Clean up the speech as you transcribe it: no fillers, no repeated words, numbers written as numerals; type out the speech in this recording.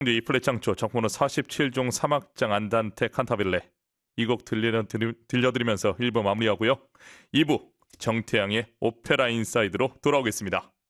이 플랫 장초 적번호 47종 사막장 안단테 칸타빌레 이 곡 들려드리면서 1부 마무리하고요. 2부 정태양의 오페라 인사이드로 돌아오겠습니다.